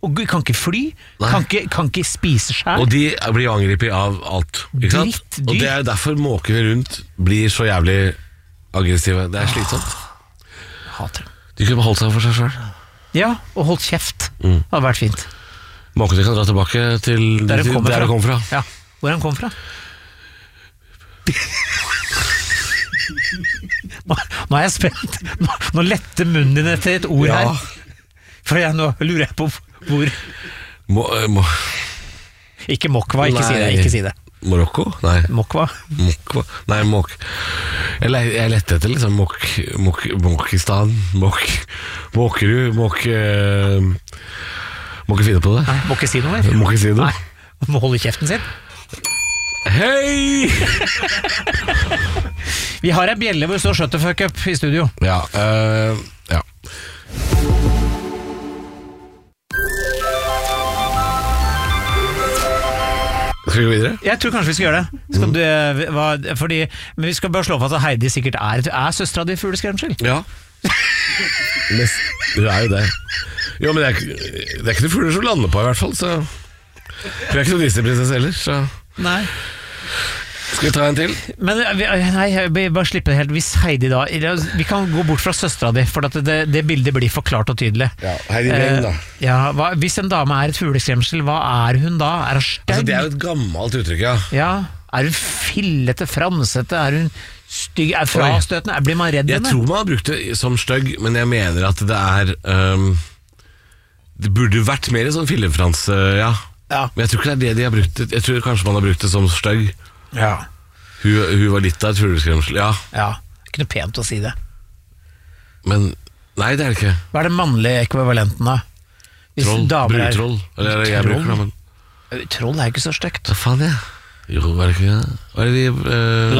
Og kan ikke fly, kan ikke spise selv. Og de blir jo angrepet av alt, ikke sant? Drittdyr. Og det er derfor måkene rundt blir så jævlig aggressive. Det er slitsomt. Hater det. De kunne holdt seg for seg selv. Ja, og holdt kjeft. Det hadde vært fint. Måkene kan dra tilbake til Der de kom fra. Ja, hvor han kom fra. Nå er jeg spent. Nå letter munnen din etter et ord her. For nå lurer jeg på hvor. Ikke Mokva, ikke si det. Marokko? Nei. Mokva. Nei, jeg lette etter liksom Mokistan, Måkerud, må ikke finne på det. Nei, må ikke si noe mer. Må ikke si noe. Nei, må holde kjeften sin. Hei! Vi har en bjelle hvor det står Shut the fuck up i studio. Ja. Skal vi gå videre? Jeg tror kanskje vi skal gjøre det. Men vi skal bare slå fast at Heidi sikkert er søstera di fugleskremsel. Ja. Det er jo det. Jo, men det er ikke noen fugler som lander på i hvert fall, så vi er ikke noen Disney-prinsesse heller, så Nei. Skal vi ta en til? Men nei, jeg bare slippe det helt. Hvis Heidi da vi kan gå bort fra søstera di, for at det bildet blir forklart og tydelig. Ja, Heidi Weng da. Hvis en dame er et fugleskremsel, hva er hun da? Er hun stygg? Altså, det er jo et gammelt uttrykk, ja. Ja, er hun fillete, framsette? Er hun stygg? Er frastøtende? Blir man redd henne? Jeg tror man har brukt det som stygg, men jeg mener at det er det burde vært mer sånn fillefrans, ja. Men jeg tror ikke det er det de har brukt det. Jeg tror kanskje man har brukt det som stygg. Ja. Hun var litt av et fugleskremsel, ja. Ikke noe pent å si det. Men, nei det er det ikke. Hva er det mannlige ekvivalenten da? Troll, brudtroll. Eller jeg bruker det, men troll er ikke så stygt. Hva faen er det? Jo, hva er det ikke det? Hva er det vi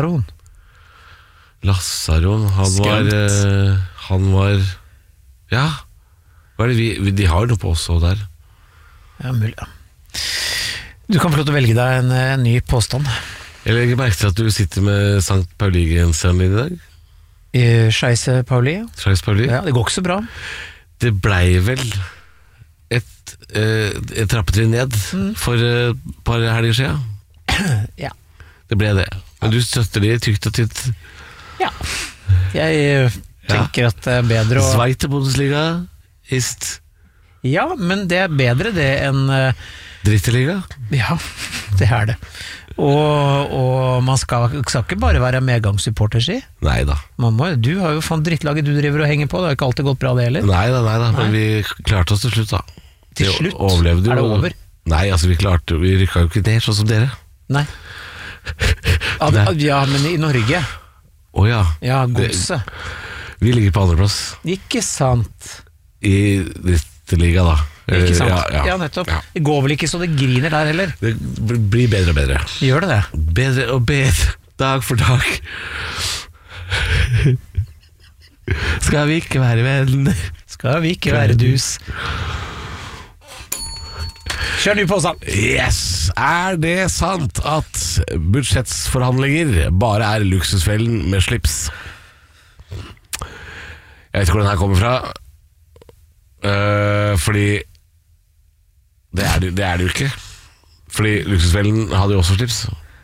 Lassaron, han var ja. Hva er det de har noe på oss og der? Ja, mulig. Du kan få lov til å velge deg en ny påstand. Jeg legger merke til at du sitter med Sankt Pauli-genseren din i dag. Scheisse Pauli? Scheisse Pauli? Ja, det går ikke så bra. Det blei vel et trappetrinn ned for et par helger siden. Ja. Det ble det. Men du støtter det tykt og tytt? Ja. Jeg tenker at det er bedre å Zweite Bundesliga ist. Ja, men det er bedre det enn Dritteliga? Ja, det er det. Og man skal ikke bare være medgangssupporter, si. Neida. Du har jo faen drittlaget du driver og henger på. Det har ikke alltid gått bra det heller. Neida, men vi klarte oss til slutt da. Til slutt? Er det over? Nei, altså vi rykka jo ikke ned sånn som dere. Nei. Ja, men i Norge. Åja. Ja, godse. Vi ligger på andreplass. Ikke sant. I dritteliga da. Ikke sant? Ja, nettopp. Det går vel ikke så det griner der heller. Det blir bedre og bedre. Gjør det det? Bedre og bedre, dag for dag. Skal vi ikke være venner? Skal vi ikke være dus? Kjør ny påstand. Yes! Er det sant at budsjettsforhandlinger bare er luksusfellen med slips? Jeg vet ikke hvor den her kommer fra. Fordi det er det jo ikke. Fordi luksusfellen hadde jo også slips.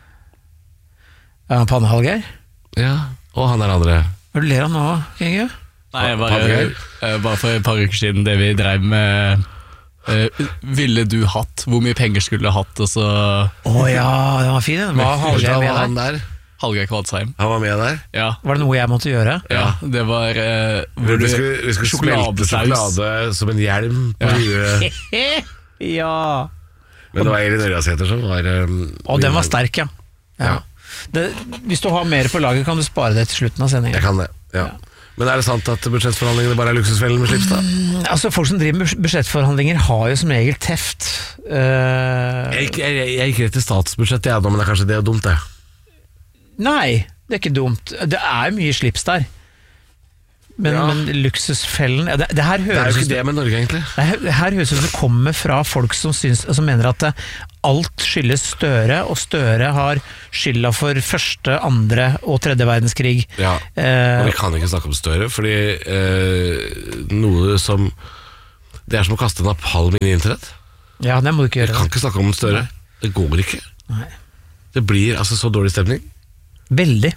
Ja, Pannehallgeir? Ja, og han er andre. Hva ler han nå, Inge? Nei, bare for et par uker siden det vi drev med ville du hatt, hvor mye penger skulle du hatt, og så ja, den var fin. Var Hallgeir med der? Hallgeir Kvadsheim. Han var med der? Ja. Var det noe jeg måtte gjøre? Ja, det var vi skulle smelte sjokolade som en hjelm på huet. Ja. Men det var Elin Ørjasæter som var og den var sterk, ja. Hvis du har mer på laget, kan du spare det til slutten av sendingen. Jeg kan det, ja. Men er det sant at budsjettforhandlingene bare er luksusfellen med slips da? Altså folk som driver med budsjettforhandlinger har jo som regel teft. Jeg gikk rett til statsbudsjettet, men det er kanskje det er dumt det. Nei, det er ikke dumt. Det er mye slips der. Men luksusfellen det her høres det er jo ikke det med Norge egentlig. Det her høres ut som det kommer fra folk som mener at alt skyldes Støre, og Støre har skylda for første, andre og tredje verdenskrig. Ja, og vi kan ikke snakke om Støre, fordi noe som Det er som å kaste napalm inn i internett. Ja, det må du ikke Jeg gjøre. kan ikke snakke om Støre. Det går ikke. Nei. Det blir altså så dårlig stemning. Veldig.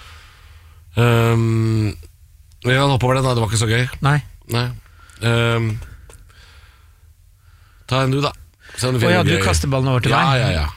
Vi kan hoppe over den da, det var ikke så gøy. Nei. Ta en du da. Du kaster ballen over til meg?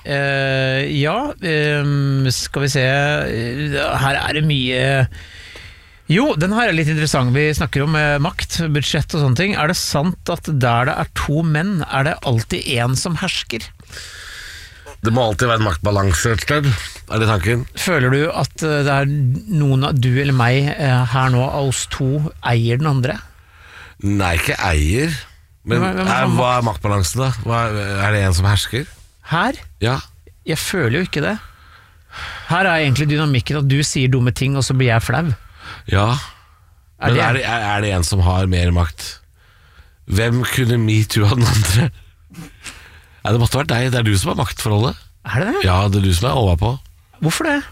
Skal vi se. Her er det mye. Jo, den her er litt interessant. Vi snakker om makt, budsjett og sånne ting. Er det sant at der det er to menn, er det alltid en som hersker? Det må alltid være en maktbalanse et sted. Er det tanken? Føler du at det er noen av du eller meg her nå av oss to eier den andre? Nei, ikke eier. Men hva er maktbalansen da? Er det en som hersker? Her? Ja. Jeg føler jo ikke det. Her er egentlig dynamikken at du sier dumme ting, og så blir jeg flau. Ja. Men er det en som har mer makt? Hvem kunne metoo av den andre? Nei, det måtte vært deg. Det er du som har maktforholdet. Er det det? Ja, det er du som er overpå. Hvorfor det?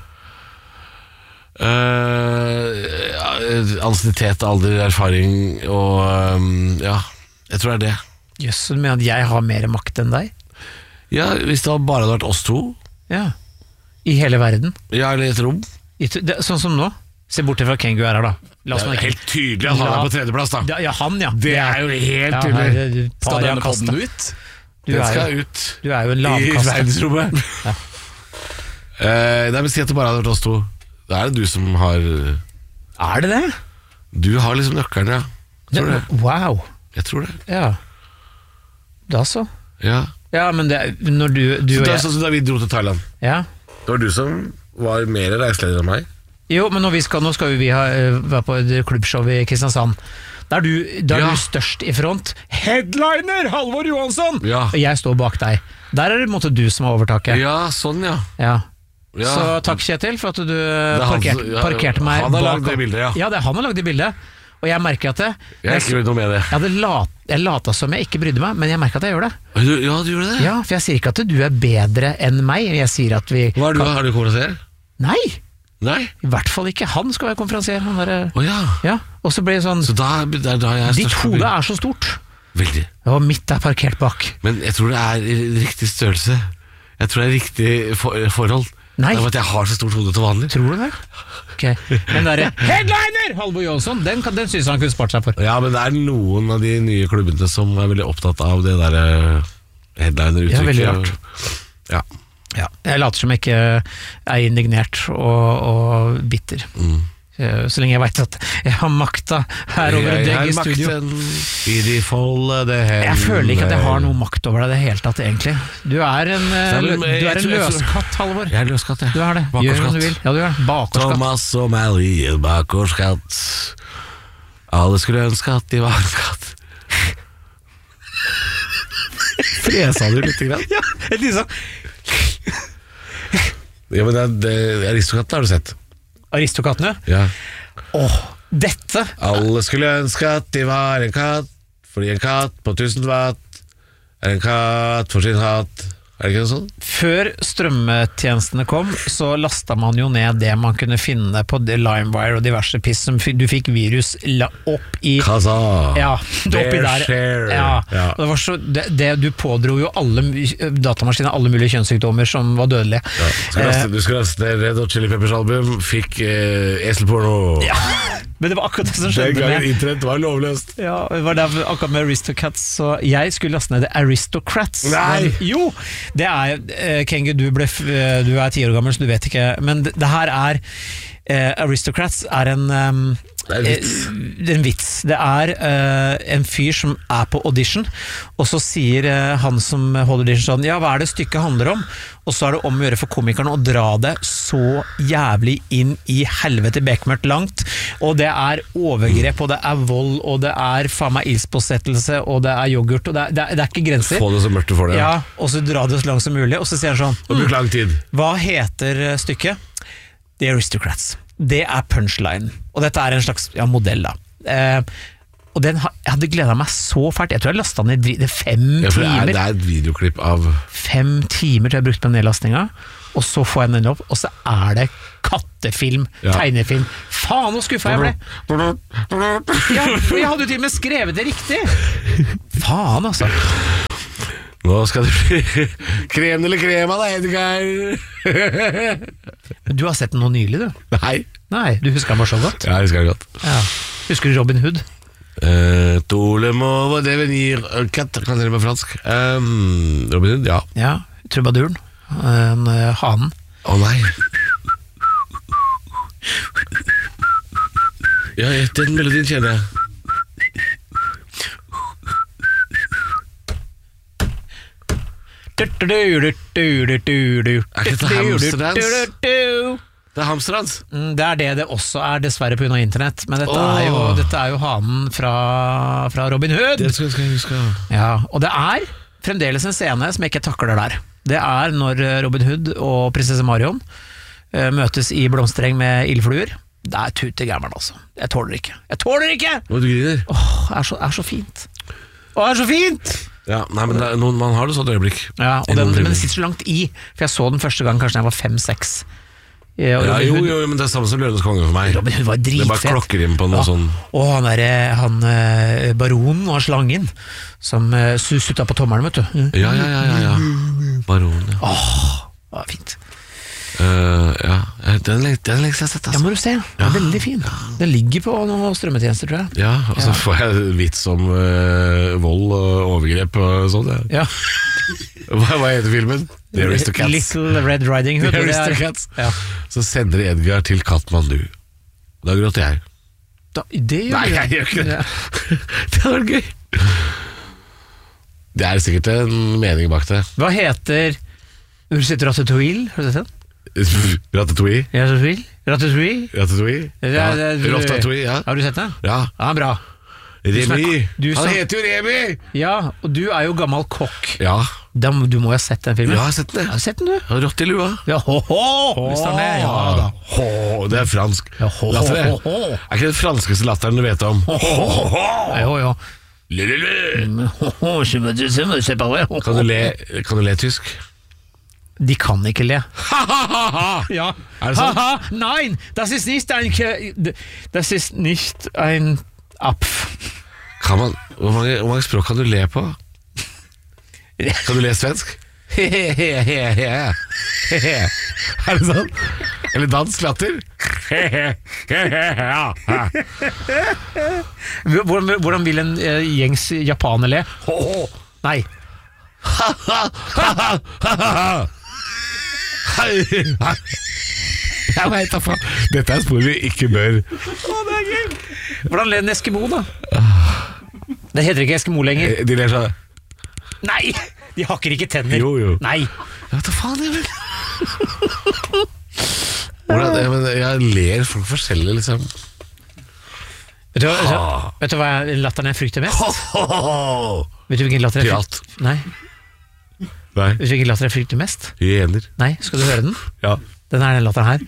Ansiennitet, alder, erfaring og ja, jeg tror det er det. Jøss, du mener at jeg har mer makt enn deg? Ja, hvis det bare hadde vært oss to. Ja. I hele verden? Ja, eller i et rom. Sånn som nå. Se bort fra Kengu er her da. Det er helt tydelig at han er på tredjeplass da. Ja, han ja. Det er jo helt tydelig. Skal denne podden ut? Den skal ut. Du er jo en lavkast. I verdensrommet. Ja. Nei, men si at det bare hadde vært oss to. Da er det du som har. Er det det? Du har liksom nøkkelen, ja. Tror det. Wow. Jeg tror det. Ja. Da så. Ja. Ja, men det når du så og det jeg. er sånn som da vi dro til Thailand. Ja. Det var du som var mer reiseleder enn meg. Jo, men nå skal vi være på et klubbshow i Kristiansand. Da er du størst i front. Headliner Halvor Johansson! Ja. Og jeg står bak deg. Der er det måtte du som har overtaket. Ja, sånn ja. Så takk Kjetil for at du parkerte meg Han har bak. lagd det bildet, ja. Ja, det er han har lagd det bildet. Og jeg merker at det Jeg har ikke gjort noe med det. Jeg lata som jeg ikke brydde meg, men jeg merker at jeg gjør det. Ja, du gjør det? Ja, for jeg sier ikke at du er bedre enn meg. Jeg sier at vi Hva er du, har du konferansier? Nei, Nei? i hvert fall ikke. Han skal være konferansier. Ja. Og så blir det sånn Så da er jeg ditt hode er så stort. Veldig. Og mitt er parkert bak. Men jeg tror det er riktig størrelse. Jeg tror det er riktig forhold. Nei. Det er at jeg har så stort hode til vanlig. Tror du det? Okay. Den derre headliner Halvor Johansson, den synes han kunne spart seg for. Ja, men det er noen av de nye klubbene som er veldig opptatt av det der headliner-uttrykket. Ja, veldig rart. Ja. Jeg later som jeg ikke er indignert og bitter. Så lenge jeg vet at jeg har makta her over deg i studio. I de foldede hendene. Jeg føler ikke at jeg har noe makt over deg i det hele tatt, egentlig. Du er en løskatt, Halvor. Jeg er løskatt, jeg. Du er det. Gjør som du vil. Ja, du er bakerskatt. Thomas og Mally, en bakerskatt. Alle skulle ønske at de var en katt. Fresa du litt grann? Ja, et lite sånn. Ja, men Aristokatten har du sett. Aristokattene? Ja. Dette Alle skulle ønske at de var en katt, fordi en katt på 1000 watt er en katt for sin hatt. Er det ikke noe sånn? Før strømmetjenestene kom, så lastet man jo ned det man kunne finne på LimeWire og diverse piss som du fikk virus opp i Kasa. Ja, oppi der. Ja. Det var så, det du pådro jo alle datamaskiner, alle mulige kjønnssykdommer som var dødelige. Ja. Du skulle laste ned Red Hot Chili Peppers album, fikk eselporno. Ja, men det var akkurat det som skjedde. Den gangen internett var lovløst. Ja, det var der akkurat med Aristocats, så jeg skulle laste ned Aristocrats. Nei! Men, jo, det er Kengu, du er 10 år gammel, så du vet ikke, men det her er Aristocrats er en vits. Det er en fyr som er på audition, og så sier han som holder audition sånn, ja, hva er det stykket handler om? Og så er det om å gjøre for komikerne å dra det så jævlig inn i helvete bekmørkt langt, og det er overgrep, og det er vold, og det er faen meg ildspåsettelse, og det er yoghurt, og det er ikke grenser. Få det så mørkt du får det. Ja, og så dra det så langt som mulig, og så sier han sånn, og bruk lang tid. Hva heter stykket? The Aristocrats. Det er punchline, og dette er en slags modell da. Og jeg hadde gledet meg så fælt. Jeg tror jeg lastet den i 5 timer. Det er et videoklipp av 5 timer tror jeg brukte på nedlastninga. Og så får jeg den opp, og så er det kattefilm, tegnefilm. Faen, så skuffa jeg ble. Ja, for jeg hadde jo til og med skrevet det riktig. Faen, altså. Nå skal det bli krem eller krema da, Edgar. Du har sett den nå nylig, du? Nei, du husker den bare så godt? Ja, jeg husker den godt. Ja. Husker du Robin Hood? Tolemovo devenir katt, kan dere på fransk. Robin Hood, ja. Ja, trubaduren. Hanen. Nei. Ja, den melodien kjenner jeg. Er ikke dette Hamsterdans? Det er Hamsterdans. Det er det også er, dessverre på grunn av internett. Men dette er jo hanen fra Robin Hood. Det skal jeg huske. Ja, og det er fremdeles en scene som jeg ikke takler der. Det er når Robin Hood og prinsesse Marion møtes i blomstereng med ildfluer. Det er tutegærmeren, altså. Jeg tåler ikke. Hva du griner? Det er så fint. Det er så fint! Ja, nei, men man har det sånn øyeblikk. Ja, men det sitter så langt i. For jeg så den første gang kanskje da jeg var 5-6. Men det er samme som Løvenes konge for meg. Robin Hood var dritfett. Det bare klokker inn på noe sånn. Og han baronen og slangen som sutta på tommelen, vet du. Ja. Baronen, ja. Det var fint. Den lengst jeg har sett, altså. Ja, må du se. Den er veldig fin. Den ligger på noen strømmetjenester, tror jeg. Ja, og så får jeg vits om vold og overgrep og sånn. Ja. Hva heter filmen? The Aristocats. Little Red Riding Hood. The Aristocats. Ja. Så sender Edgar til Katmandu. Da gråter jeg. Nei, jeg gjør ikke det. Det hadde vært gøy. Det er sikkert en mening bak det. Hva heter Ratatouille? Har du sett den? Ratatouille. Ratatouille? Ratatouille, ja. Har du sett den? Ja. Ja, bra. Remy. Han heter jo Remy! Ja, og du er jo gammel kokk. Ja. Du må jo ha sett den filmen. Ja, jeg har sett den. Har du sett den, du? Rått i lua. Ja, Hvis den er, ja da. Det er fransk. Latter, det. Er ikke den franskeste latteren du vet om? Jo. Kan du le tysk? De kan ikke le. Ja. Er det sant? Nein, das ist nicht ein Apf. Hvor mange språk kan du le på? Kan du le svensk? Er det sånn? Eller dansk latter? Hvordan vil en gjengs japaner le? Nei. Jeg vet da faen. Dette er spor vi ikke bør. Det er gøy. Hvordan ler en eskimo, da? Det heter ikke eskimo lenger. De ler sånn. Nei, de hakker ikke tenner. Jo. Nei. Jeg vet da faen, jeg vel. Jeg ler folk forskjellig, liksom. Vet du hva latteren jeg frykter mest? Vet du hvilken latter jeg frykter? Nei. Vet du hvilken latter jeg frykter mest? Hyener. Nei, skal du høre den? Ja. Den er den latteren her.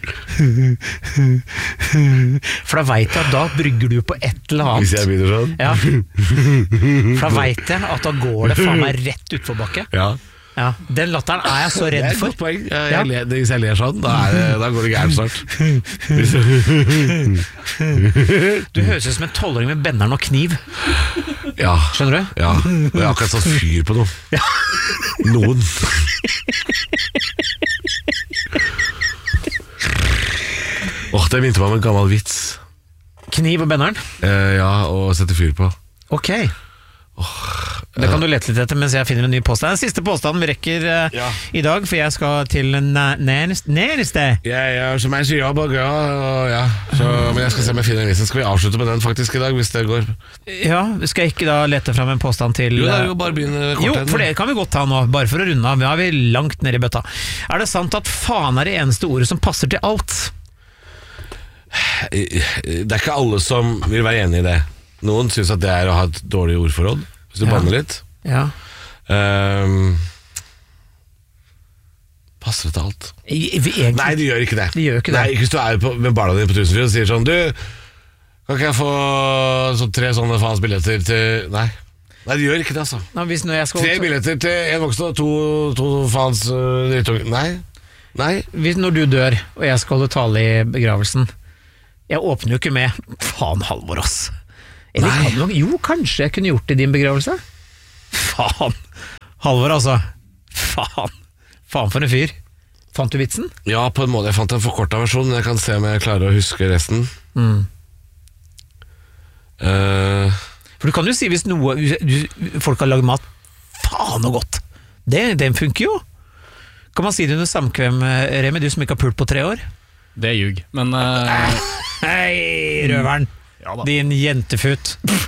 For da vet jeg at da brygger du på et eller annet. Hvis jeg begynner sånn? Ja. For da vet jeg at da går det faen meg rett utforbakke. Ja. Den latteren er jeg så redd for. Det er et godt poeng. Hvis jeg ler sånn, da går det gærent snart. Du høres ut som en 12-åring med benneren og kniv. Ja. Skjønner du? Ja, det er akkurat sånn fyr på noe. Ja. Noen. Det minte meg om en gammel vits. Kniv og benneren? Ja, og sette fyr på. Ok. Det kan du lete litt etter mens jeg finner en ny påstand. Den siste påstanden vi rekker i dag, for jeg skal til nærmeste. Ja, som jeg sier, men jeg skal se om jeg finner en vits. Skal vi avslutte med den faktisk i dag, hvis det går? Ja, skal jeg ikke da lete fram en påstand til? Jo, det er jo bare begynne kort. Jo, for det kan vi godt ta nå, bare for å runde av. Nå er vi langt nede i bøtta. Er det sant at faen er det eneste ordet som passer til alt? Det er ikke alle som vil være enig i det. Noen synes at det er å ha et dårlig ordforråd, hvis du banner litt. Ja. Passer det til alt? Egentlig. Nei, det gjør ikke det. Det gjør ikke det. Nei, ikke hvis du er med barna dine på Tusenfryd og sier sånn, du, Kan ikke jeg få 3 sånne faens billetter til... Nei, det gjør ikke det, altså. Nå, hvis når jeg skal 3 billetter til en voksen og 2 faens drittunger. Nei. Hvis når du dør, og jeg skal holde tale i begravelsen, jeg åpner jo ikke med faen Halvor, ass. Eller jo, kanskje jeg kunne gjort det i din begravelse. Faen Halvor, altså. Faen for en fyr. Fant du vitsen? Ja, på en måte. Jeg fant en forkortet versjon, men jeg kan se om jeg klarer å huske resten. For du kan jo si hvis folk har laget mat faen og godt. Den funker jo. Kan man si det under samkvem, Remi, du som ikke har pult på 3 år? Det ljug, men Hei, røveren. Din jentefut.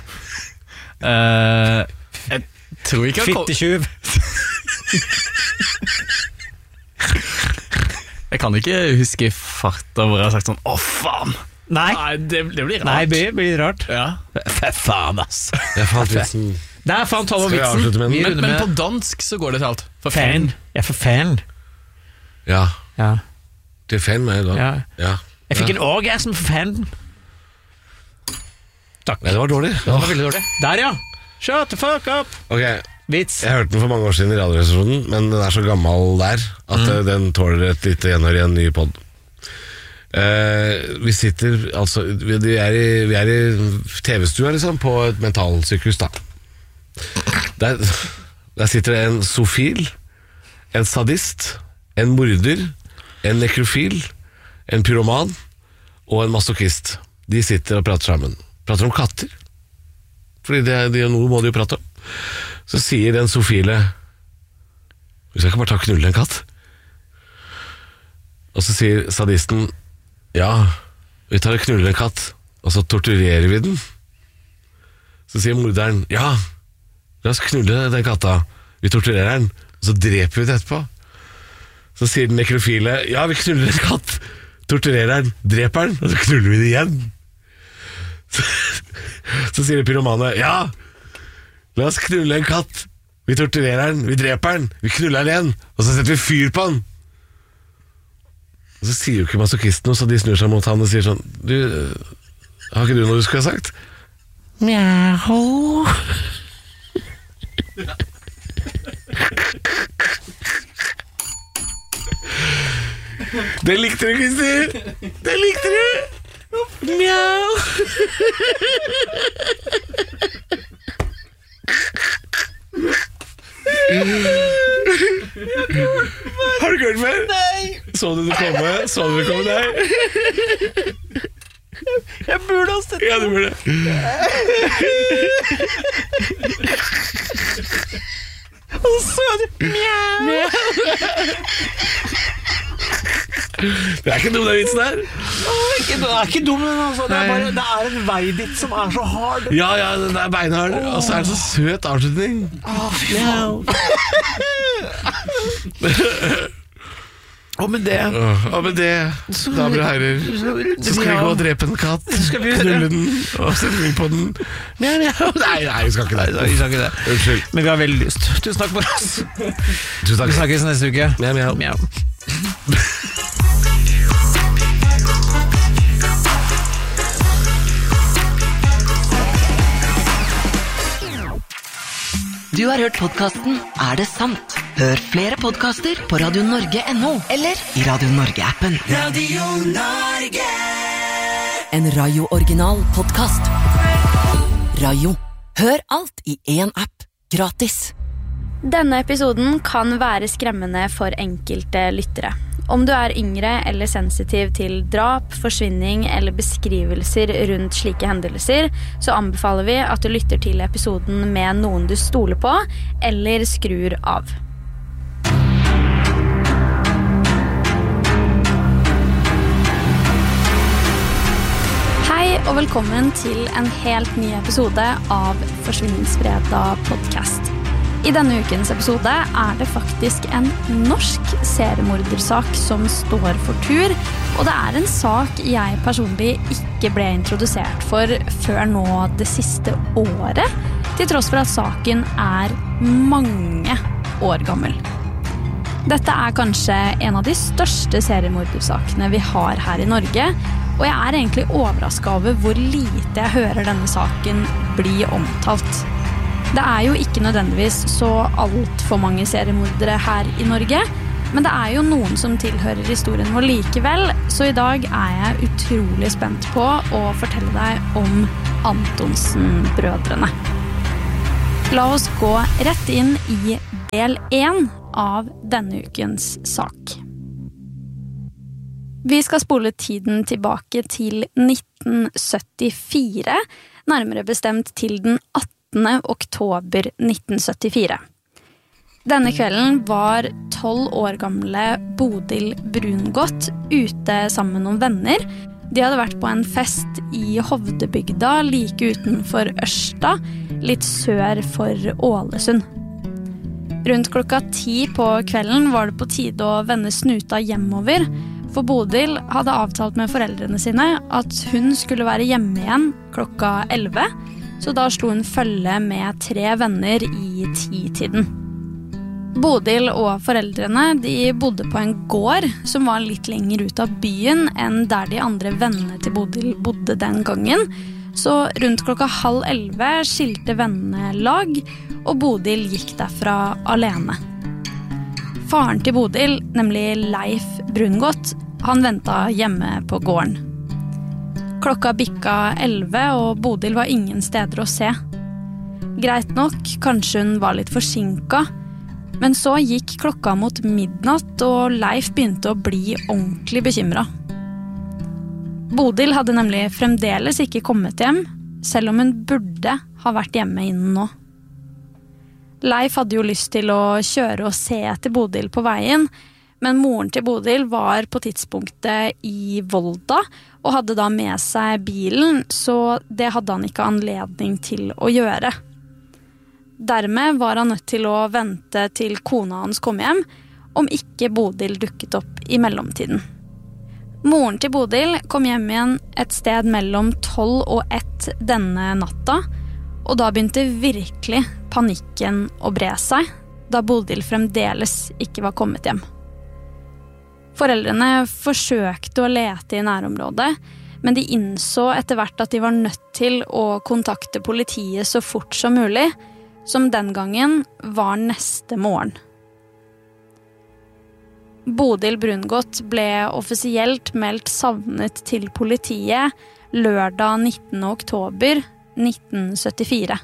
Jeg tror ikke Fittetjuv. Jeg kan ikke huske farta hvor jeg har sagt sånn faen. Nei, det blir rart. Nei, det blir rart. Ja. Faen, ass. Jeg fant vitsen. Der fant Halvor Skal vi avslutte med vitsen. den? Men på dansk så går det til alt. For Fan. Jeg er for fan. Ja, Ja. det er fan med i dag. Ja. Jeg fikk en orgasm for fan. Takk. Nei, det var dårlig. Det var veldig dårlig. Der, ja. Shut the fuck up. Ok, Vits. jeg hørte den for mange år siden i radioresepsjonen, men den er så gammel der at den tåler et lite gjenhør i en ny podd. Vi sitter, altså, vi er i TV-stua liksom, på et mentalsykehus da. Der sitter det en zoofil, en sadist, en morder, en nekrofil, en pyroman og en masochist. De sitter og prater sammen. Prater om katter. Fordi noe må de jo prate om. Så sier den zoofile: vi skal ikke bare ta og knulle en katt. Og så sier sadisten: ja, vi tar og knuller en katt, og så torturerer vi den. Så sier morderen: ja, la oss knulle den katta, vi torturerer den, og så dreper vi den etterpå. Så sier den nekrofile: ja, vi knuller en katt, torturerer den, dreper den, og så knuller vi den igjen. Så sier det pyromane: ja, la oss knulle en katt, vi torturerer den, vi dreper den, vi knuller den igjen, og så setter vi fyr på den. Og så sier jo ikke masochisten noe, så de snur seg mot han og sier sånn: du, har ikke du noe du skulle ha sagt? Mjau. Det likte du, Kristi. Det likte du. Mjau. Har du hørt mer? Nei. Så du det komme? Nei. Jeg burde ha sett det. Ja, du burde. Og så mjau. Det er ikke dum, den vitsen her. Det er ikke dum, men altså, det er en vei dit som er så hard. Ja, den er beinhard. Og så er det så søt avslutning. Og med det, damer og herrer, så skal vi gå og drepe en katt, knulle den og sette fyr på den. Nei, vi skal ikke det. Unnskyld. Men vi har veldig lyst. Tusen takk for oss. Tusen takk. Vi snakkes neste uke. Mjau. Du har hørt podcasten Er det sant? Hør flere podcaster på radionorge.no eller i Radio Norge-appen. Radio Norge! En Radio-original podcast. Radio. Hør alt i en app. Gratis. Denne episoden kan være skremmende for enkelte lyttere. Om du er yngre eller sensitiv til drap, forsvinning eller beskrivelser rundt slike hendelser, så anbefaler vi at du lytter til episoden med noen du stoler på, eller skrur av. Hei og velkommen til en helt ny episode av Forsvinningsfredag podcast. I denne ukens episode er det faktisk en norsk seriemordersak som står for tur, og det er en sak jeg personlig ikke ble introdusert for før nå det siste året, til tross for at saken er mange år gammel. Dette er kanskje en av de største seriemordersakene vi har her i Norge, Og jeg er egentlig overrasket over hvor lite jeg hører denne saken bli omtalt. Det er jo ikke nødvendigvis så alt for mange seriemordere her i Norge, men det er jo noen som tilhører historien vår likevel, så i dag er jeg utrolig spent på å fortelle deg om Antonsen-brødrene. La oss gå rett inn i del 1 av denne ukens sak. Vi skal spole tiden tilbake til 1974, nærmere bestemt til den 18. oktober 1974. Denne kvelden var 12 år gamle Bodil Brungot ute sammen med noen venner. De hadde vært på en fest i Hovdebygda like utenfor Ørsta, litt sør for Ålesund. Rundt klokka 10 på kvelden var det på tide å vende snuta hjemover, for Bodil hadde avtalt med foreldrene sine at hun skulle være hjemme igjen klokka 11, så da slo hun følge med 3 venner i 10-tiden. Bodil og foreldrene de bodde på en gård som var litt lenger ut av byen enn der de andre vennene til Bodil bodde den gangen, så rundt klokka 10:30 skilte vennene lag, og Bodil gikk derfra alene. Faren til Bodil, nemlig Leif Brungot, han ventet hjemme på gården. Klokka bikka 11, og Bodil var ingen steder å se. Greit nok, kanskje hun var litt forsinket, men så gikk klokka mot midnatt, og Leif begynte å bli ordentlig bekymret. Bodil hadde nemlig fremdeles ikke kommet hjem, selv om hun burde ha vært hjemme innen nå. Leif hadde jo lyst til å kjøre og se etter Bodil på veien, men moren til Bodil var på tidspunktet i Volda, og hadde da med seg bilen, så det hadde han ikke anledning til å gjøre. Dermed var han nødt til å vente til kona hans kom hjem, om ikke Bodil dukket opp i mellomtiden. Moren til Bodil kom hjem igjen et sted mellom 12 og 1 denne natta, og da begynte virkelig panikken å bre seg, da Bodil fremdeles ikke var kommet hjem. Foreldrene forsøkte å lete i nærområdet, men de innså etter hvert at de var nødt til å kontakte politiet så fort som mulig, som den gangen var neste morgen. Bodil Brungot ble offisielt meldt savnet til politiet lørdag 19. oktober 1974.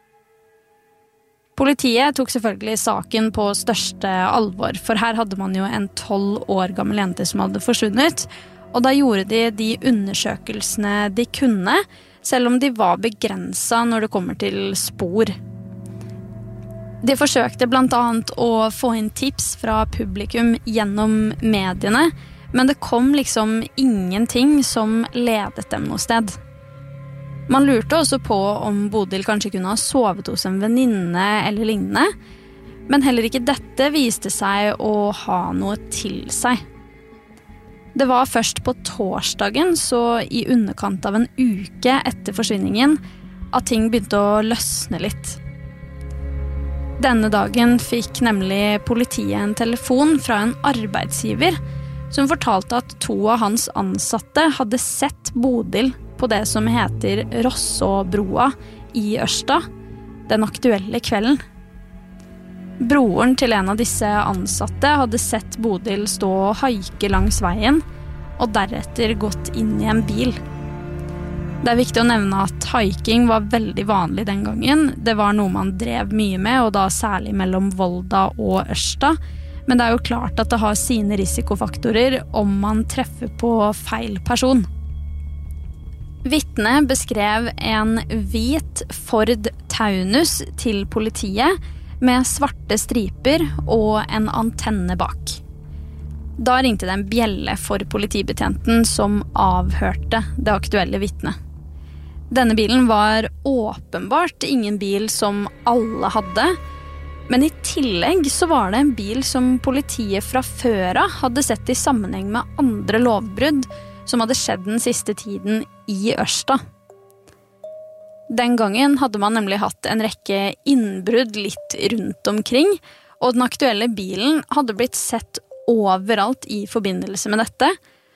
Politiet tok selvfølgelig saken på største alvor, for her hadde man jo en 12 år gammel jente som hadde forsvunnet, og da gjorde de undersøkelsene de kunne, selv om de var begrenset når det kommer til spor. De forsøkte blant annet å få inn tips fra publikum gjennom mediene, men det kom liksom ingenting som ledet dem noe sted. Man lurte også på om Bodil kanskje kunne ha sovet hos en venninne eller lignende, men heller ikke dette viste seg å ha noe til seg. Det var først på torsdagen, så i underkant av en uke etter forsvinningen, at ting begynte å løsne litt. Denne dagen fikk nemlig politiet en telefon fra en arbeidsgiver som fortalte at 2 av hans ansatte hadde sett Bodil på det som heter Rossåbroa i Ørsta, den aktuelle kvelden. Broren til en av disse ansatte hadde sett Bodil stå og haike langs veien, og deretter gått inn i en bil. Det er viktig å nevne at hiking var veldig vanlig den gangen. Det var noe man drev mye med, og da særlig mellom Volda og Ørsta. Men det er jo klart at det har sine risikofaktorer om man treffer på feil person. Vitnet beskrev en hvit Ford Taunus til politiet med svarte striper og en antenne bak. Da ringte det en bjelle for politibetjenten som avhørte det aktuelle vitnet. Denne bilen var åpenbart ingen bil som alle hadde, men i tillegg så var det en bil som politiet fra før av hadde sett i sammenheng med andre lovbrudd som hadde skjedd den siste tiden i Ørsta. Den gangen hadde man nemlig hatt en rekke innbrudd litt rundt omkring, og den aktuelle bilen hadde blitt sett overalt i forbindelse med dette,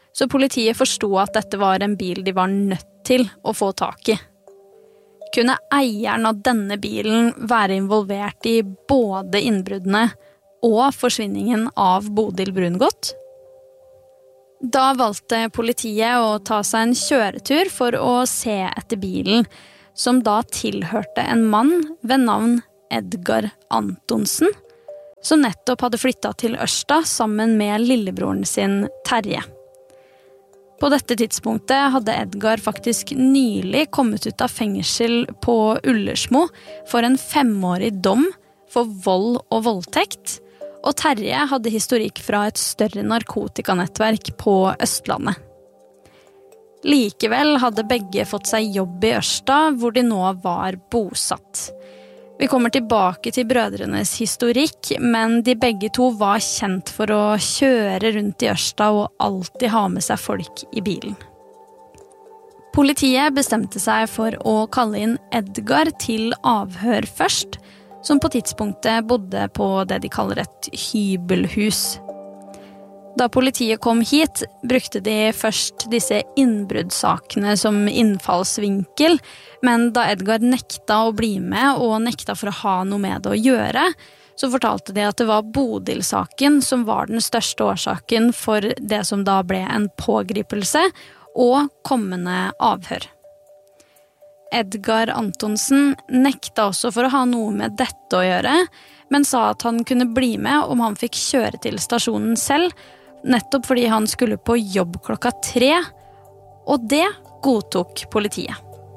så politiet forsto at dette var en bil de var nødt til å få tak I. Kunne eieren av denne bilen være involvert I både innbruddene og forsvinningen av Bodil Brungot? Da valgte politiet å ta seg en kjøretur for å se etter bilen, som da tilhørte en mann ved navn Edgar Antonsen, som nettopp hadde flyttet til Ørsta sammen med lillebroren sin Terje. På dette tidspunktet hadde Edgar faktisk nylig kommet ut av fengsel på Ullersmo for en 5-årig dom for vold og voldtekt, og Terje hadde historikk fra et større narkotikanettverk på Østlandet. Likevel hadde begge fått seg jobb I Ørsta, hvor de nå var bosatt. Vi kommer tilbake til brødrenes historikk, men de begge to var kjent for å kjøre rundt I Ørsta og alltid ha med seg folk I bilen. Politiet bestemte seg for å kalle inn Edgar til avhør først, som på tidspunktet bodde på det de kaller et hybelhus. Da politiet kom hit, brukte de først disse innbruddssakene som innfallsvinkel, men da Edgar nekta å bli med og nekta for å ha noe med det å gjøre, så fortalte de at det var Bodil-saken som var den største årsaken for det som da ble en pågripelse og kommende avhør. Edgar Antonsen nekta også for å ha noe med dette å gjøre, men sa at han kunne bli med om han fikk kjøre til stasjonen selv, nettopp fordi han skulle på jobb 3, og det godtok politiet.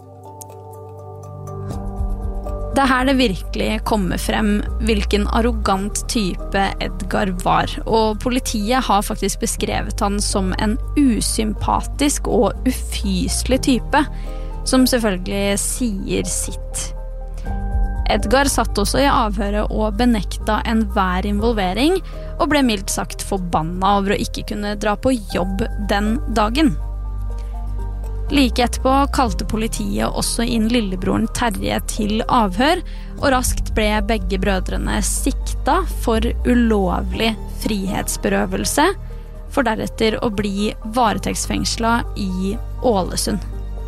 Det er her det virkelig kommer frem hvilken arrogant type Edgar var, og politiet har faktisk beskrevet han som en usympatisk og ufyselig type, som selvfølgelig sier sitt. Edgar satt også I avhøret og benekta enhver involvering, og ble mildt sagt forbanna over å ikke kunne dra på jobb den dagen. Like etterpå kalte politiet også inn lillebroren Terje til avhør, og raskt ble begge brødrene sikta for ulovlig frihetsberøvelse, for deretter å bli varetektsfengslet I Ålesund.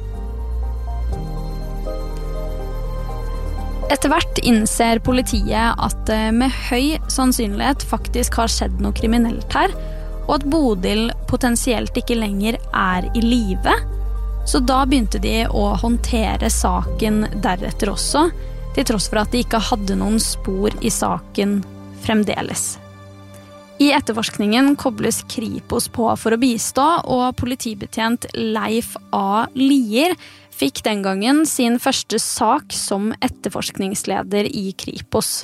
Etter hvert innser politiet at det med høy sannsynlighet faktisk har skjedd noe kriminelt her, og at Bodil potensielt ikke lenger I live, så da begynte de å håndtere saken deretter også, til tross for at de ikke hadde noen spor I saken fremdeles. I etterforskningen kobles Kripos på for å bistå, og politibetjent Leif A. Lier fikk den gangen sin første sak som etterforskningsleder I Kripos.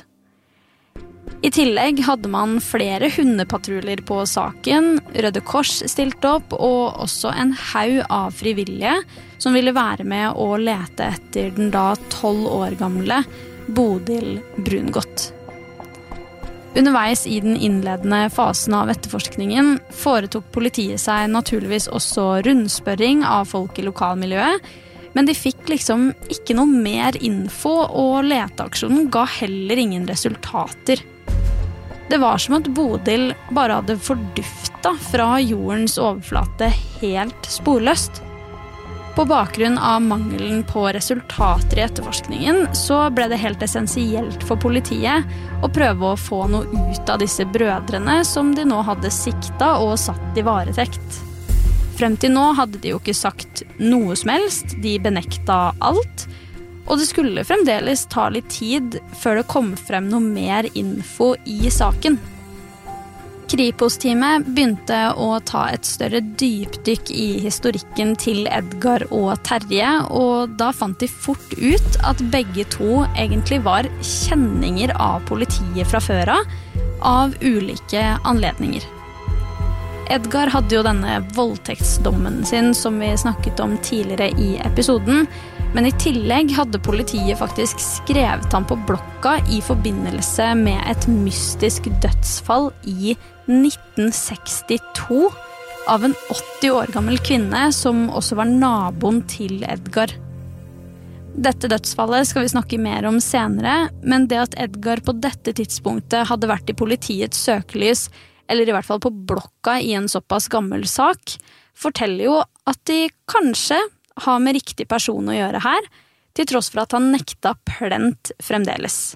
I tillegg hadde man flere hundepatruljer på saken, Røde Kors stilte opp, og også en haug av frivillige som ville være med å lete etter den da 12 år gamle Bodil Brungot. Underveis I den innledende fasen av etterforskningen foretok politiet seg naturligvis også rundspørring av folk I lokalmiljøet, men de fikk liksom ikke noe mer info, og leteaksjonen ga heller ingen resultater. Det var som at Bodil bare hadde forduftet fra jordens overflate helt sporløst. På bakgrunn av mangelen på resultater I etterforskningen, så ble det helt essensielt for politiet å prøve å få noe ut av disse brødrene som de nå hadde sikta og satt I varetekt. Frem til nå hadde de jo ikke sagt noe som helst, de benekta alt, og det skulle fremdeles ta litt tid før det kom frem noe mer info I saken. Kripos-teamet begynte å ta et større dypdykk I historikken til Edgar og Terje, og da fant de fort ut at begge to egentlig var kjenninger av politiet fra før av ulike anledninger. Edgar hadde jo denne voldtektsdommen sin som vi snakket om tidligere I episoden, men I tillegg hadde politiet faktisk skrevet han på blokka I forbindelse med et mystisk dødsfall I 1962 av en 80 år gammel kvinne som også var naboen til Edgar. Dette dødsfallet skal vi snakke mer om senere, men det at Edgar på dette tidspunktet hadde vært I politiets søkelys, eller I hvert fall på blokka I en såpass gammel sak, forteller jo at de kanskje har med riktig person å gjøre her, til tross for at han nekta plent fremdeles.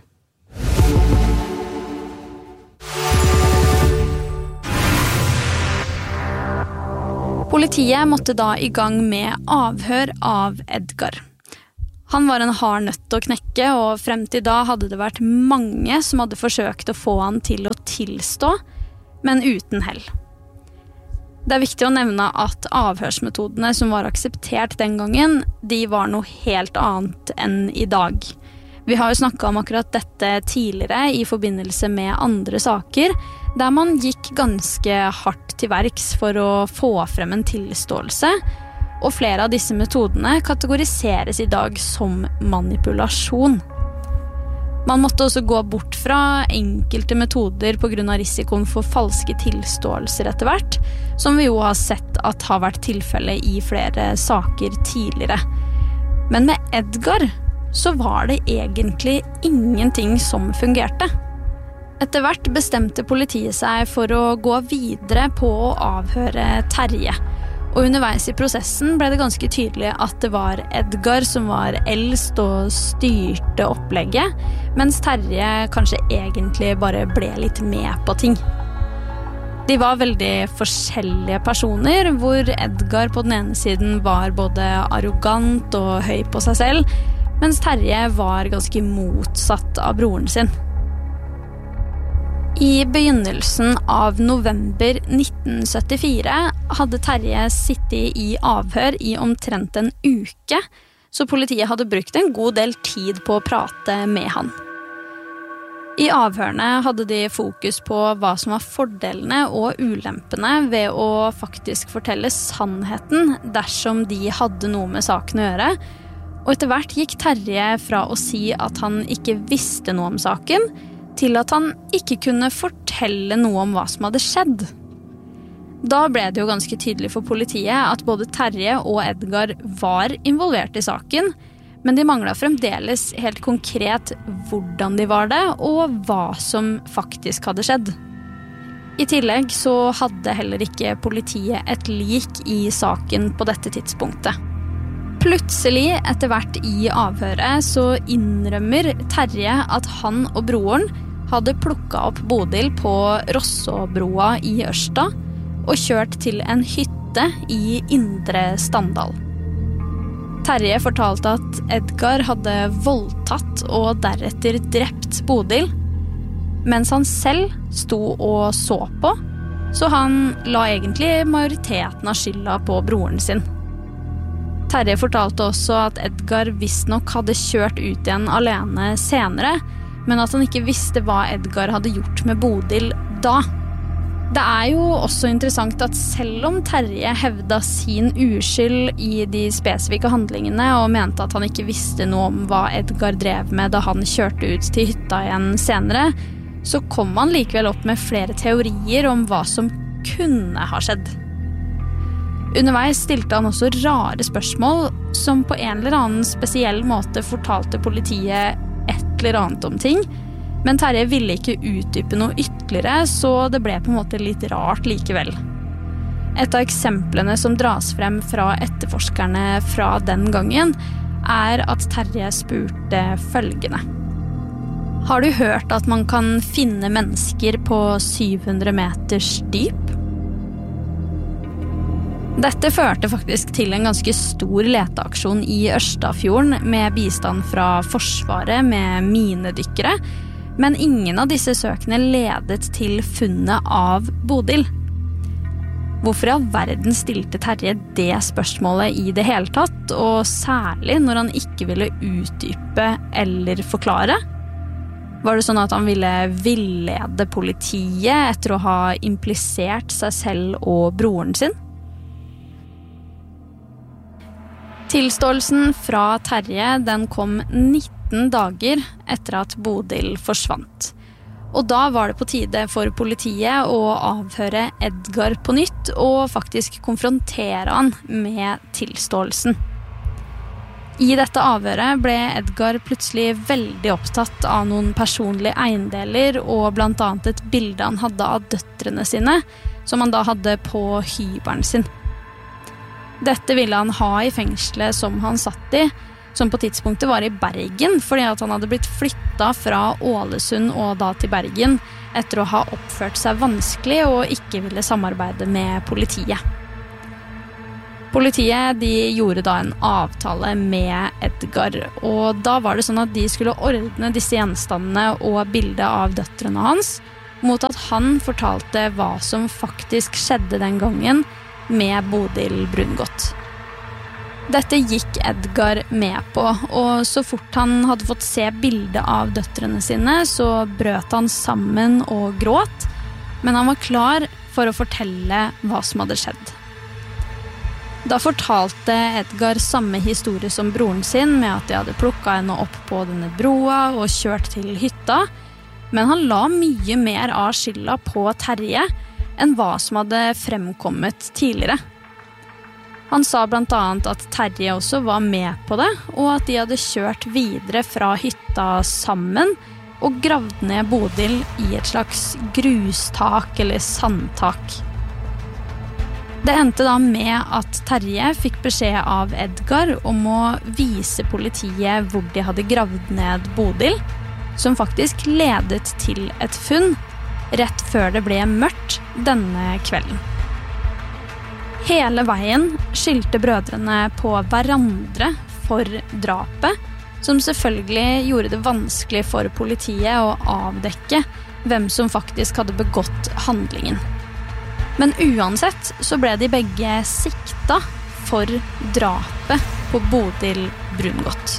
Politiet måtte da i gang med avhør av Edgar. Han var en hard nøtt å knekke, og frem til da hadde det vært mange som hadde forsøkt å få han til å tilstå, men uten hell. Det er viktig å nevne at avhørsmetodene som var akseptert den gangen, de var noe helt annet enn i dag. Vi har jo snakket om akkurat dette tidligere i forbindelse med andre saker, der man gikk ganske hardt til verks for å få frem en tilståelse, og flere av disse metodene kategoriseres i dag som manipulasjon. Man måtte også gå bort fra enkelte metoder på grunn av risikoen for falske tilståelser etter hvert, som vi jo har sett at har vært tilfelle i flere saker tidligere. Men med Edgar så var det egentlig ingenting som fungerte. Etter hvert bestemte politiet seg for å gå videre på å avhøre Terje. Og underveis i prosessen ble det ganske tydelig at det var Edgar som var eldst og styrte opplegget, mens Terje kanskje egentlig bare ble litt med på ting. De var veldig forskjellige personer, hvor Edgar på den ene siden var både arrogant og høy på seg selv, mens Terje var ganske motsatt av broren sin. I begynnelsen av november 1974 hadde Terje sittet i avhør i omtrent en uke, så politiet hadde brukt en god del tid på å prate med han. I avhørene hadde de fokus på hva som var fordelene og ulempene ved å faktisk fortelle sannheten dersom de hadde noe med saken å gjøre, og etter hvert gikk Terje fra å si at han ikke visste noe om saken, til at han ikke kunne fortelle noe om hva som hadde skjedd. Da ble det jo ganske tydelig for politiet at både Terje og Edgar var involvert i saken, men de manglet fremdeles helt konkret hvordan de var det, og hva som faktisk hadde skjedd. I tillegg så hadde heller ikke politiet et lik i saken på dette tidspunktet. Plutselig, etter hvert i avhøret, så innrømmer Terje at han og broren hadde plukket opp Bodil på Rossåbroa i Ørsta og kjørt til en hytte i Indre Standal. Terje fortalte at Edgar hadde voldtatt og deretter drept Bodil, mens han selv sto og så på, så han la egentlig majoriteten av skylda på broren sin. Terje fortalte også at Edgar visstnok hadde kjørt ut igjen alene senere, men at han ikke visste hva Edgar hadde gjort med Bodil da. Det er jo også interessant at selv om Terje hevda sin uskyld i de spesifikke handlingene og mente at han ikke visste noe om hva Edgar drev med da han kjørte ut til hytta igjen senere, så kom han likevel opp med flere teorier om hva som kunne ha skjedd. Underveis stilte han også rare spørsmål som på en eller annen spesiell måte fortalte politiet et eller annet om ting, men Terje ville ikke utdype noe ytterligere, så det ble på en måte litt rart likevel. Et av eksemplene som dras frem fra etterforskerne fra den gangen, er at Terje spurte følgende. Har du hørt at man kan finne mennesker på 700 meters dyp? Dette førte faktisk til en ganske stor leteaksjon i Ørstafjorden med bistand fra Forsvaret med minedykkere, men ingen av disse søkene ledet til funnet av Bodil. Hvorfor i all verden stilte Terje det spørsmålet i det hele tatt, og særlig når han ikke ville utdype eller forklare? Var det sånn at han ville villede politiet etter å ha implisert seg selv og broren sin? Tilståelsen fra Terje den kom 19 dager etter at Bodil forsvant. Og da var det på tide for politiet å avhøre Edgar på nytt og faktisk konfrontere han med tilståelsen. I dette avhøret ble Edgar plutselig veldig opptatt av noen personlige eiendeler og blant annet et bilde han hadde av døtrene sine, som han da hadde på hybelen sin. Dette ville han ha i fengselet som han satt i, som på tidspunktet var i Bergen, fordi at han hadde blitt flyttet fra Ålesund og da til Bergen, etter å ha oppført seg vanskelig og ikke ville samarbeide med politiet. Politiet de gjorde da en avtale med Edgar, og da var det sånn at de skulle ordne disse gjenstandene og bildet av døtrene hans, mot at han fortalte hva som faktisk skjedde den gangen med Bodil Brungot. Dette gikk Edgar med på, og så fort han hadde fått se bildet av døtrene sine, så brøt han sammen og gråt, men han var klar for å fortelle hva som hadde skjedd. Da fortalte Edgar samme historie som broren sin, med at de hadde plukket henne opp på denne broa og kjørt til hytta, men han la mye mer av skylda på Terje enn hva som hadde fremkommet tidligere. Han sa blant annet at Terje også var med på det, og at de hadde kjørt videre fra hytta sammen og gravd ned Bodil i et slags grustak eller sandtak. Det endte da med at Terje fikk beskjed av Edgar om å vise politiet hvor de hadde gravd ned Bodil, som faktisk ledet til et funn rett før det ble mørkt denne kvelden. Hele veien skyldte brødrene på hverandre for drapet, som selvfølgelig gjorde det vanskelig for politiet å avdekke hvem som faktisk hadde begått handlingen. Men uansett så ble de begge sikta for drapet på Bodil Brungot.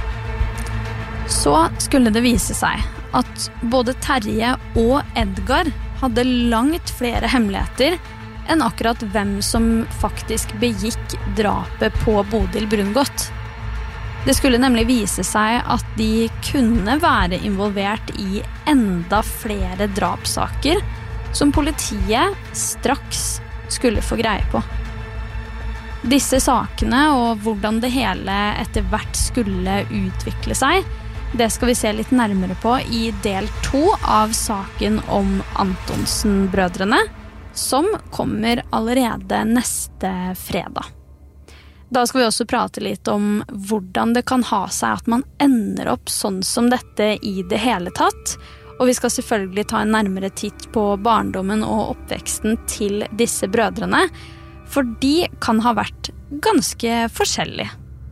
Så skulle det vise seg at både Terje og Edgar hadde langt flere hemmeligheter enn akkurat hvem som faktisk begikk drapet på Bodil Brungot. Det skulle nemlig vise seg at de kunne være involvert i enda flere drapssaker som politiet straks skulle få greie på. Disse sakene og hvordan det hele etter hvert skulle utvikle seg, det skal vi se litt nærmere på i del 2 av saken om Antonsen-brødrene, som kommer allerede neste fredag. Da skal vi også prate litt om hvordan det kan ha seg at man ender opp sånn som dette i det hele tatt, og vi skal selvfølgelig ta en nærmere titt på barndommen og oppveksten til disse brødrene, for de kan ha vært ganske forskjellige.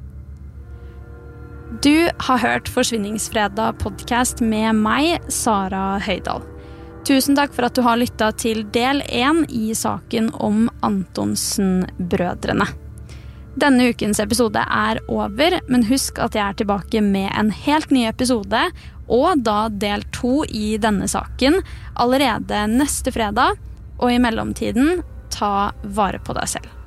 Du har hørt Forsvinningsfredag podcast med meg, Sara Høydal. Tusen takk for at du har lyttet til del 1 i saken om Antonsen-brødrene. Denne ukens episode er over, men husk at jeg er tilbake med en helt ny episode, og da del 2 i denne saken allerede neste fredag, og i mellomtiden, ta vare på deg selv.